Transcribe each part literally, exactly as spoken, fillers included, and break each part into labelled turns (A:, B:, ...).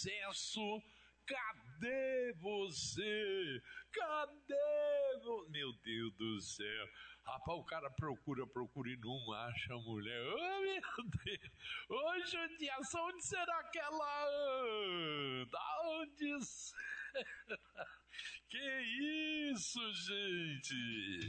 A: sucesso. Cadê você? Cadê você? Meu Deus do céu. Rapaz, o cara procura, procura e não acha a mulher. Oh, meu Deus. Ô, judiação, onde será que ela anda? Onde será? Que isso, gente?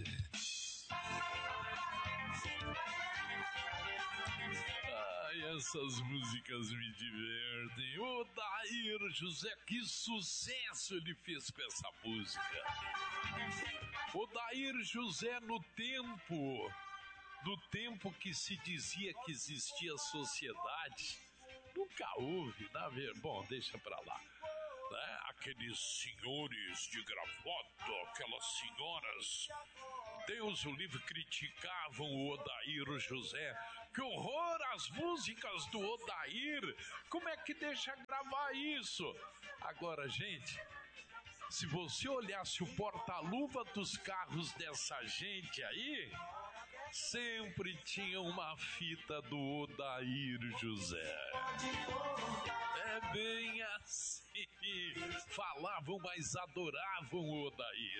A: Ai, essas músicas me divertem. O Odair José, que sucesso ele fez com essa música. Odair José, no tempo, no tempo que se dizia que existia sociedade, nunca houve, na verdade. Bom, deixa pra lá. Né? Aqueles senhores de gravata, aquelas senhoras, Deus o livre, criticavam o Odair José. Que horror as músicas do Odair! Como é que deixa gravar isso? Agora, gente, se você olhasse o porta-luva dos carros dessa gente aí, sempre tinha uma fita do Odair José. É bem assim. Falavam, mas adoravam o Odair.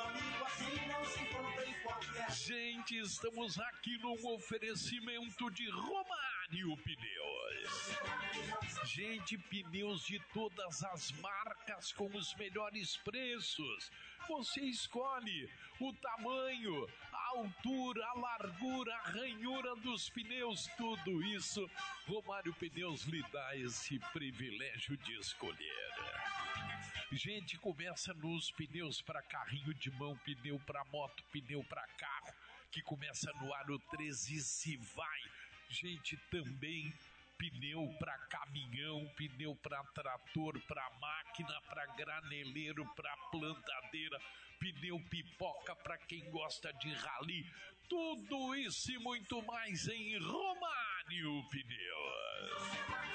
A: Gente, estamos aqui num oferecimento de Romário Pneus. Gente, pneus de todas as marcas com os melhores preços. Você escolhe o tamanho, a altura, a largura, a ranhura dos pneus, tudo isso Romário Pneus lhe dá esse privilégio de escolher. Gente, começa nos pneus para carrinho de mão, pneu para moto, pneu para carro, que começa no aro treze e se vai. Gente, também pneu para caminhão, pneu para trator, para máquina, para graneleiro, para plantadeira, pneu pipoca para quem gosta de rally. Tudo isso e muito mais em Romário Pneus.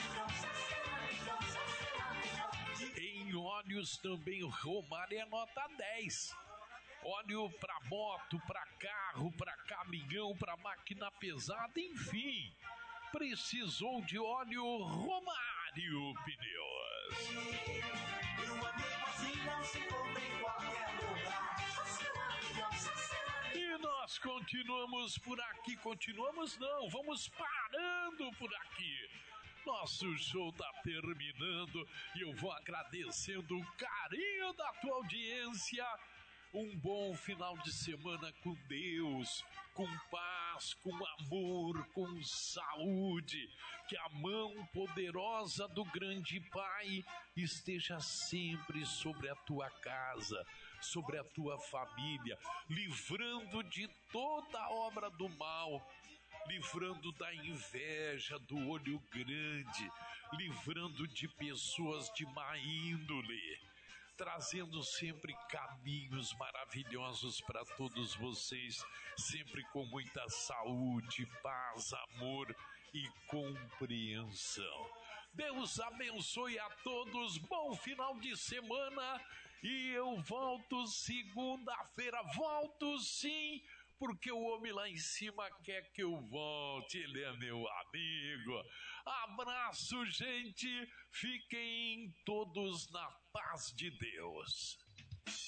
A: Em óleos também, Romário é nota dez. Óleo para moto, para carro, para caminhão, para máquina pesada, enfim. Precisou de óleo, Romário Pneus. E nós continuamos por aqui, continuamos não, vamos parando por aqui. Nosso show tá terminando e eu vou agradecendo o carinho da tua audiência. Um bom final de semana com Deus, com paz, com amor, com saúde. Que a mão poderosa do grande Pai esteja sempre sobre a tua casa, sobre a tua família, livrando de toda obra do mal, livrando da inveja, do olho grande, livrando de pessoas de má índole, trazendo sempre caminhos maravilhosos para todos vocês, sempre com muita saúde, paz, amor e compreensão. Deus abençoe a todos, bom final de semana e eu volto segunda-feira, volto sim, porque o homem lá em cima quer que eu volte, ele é meu amigo. Abraço, gente, fiquem todos na paz de Deus.